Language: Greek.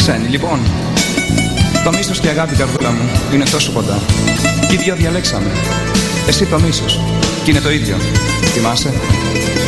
Ξένη, λοιπόν. Το μίσος και η αγάπη, καρδούλα μου, είναι τόσο κοντά. Κι οι δυο διαλέξαμε. Εσύ το μίσος, κι είναι το ίδιο. Θυμάσαι?